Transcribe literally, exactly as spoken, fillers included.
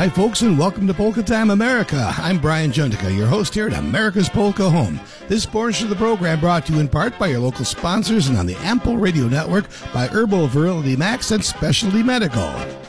Hi, folks, and welcome to Polka Time America. I'm Brian Juntica, your host here at America's Polka Home. This portion of the program brought to you in part by your local sponsors and on the Ample Radio Network by Herbal Virility Max and Specialty Medical.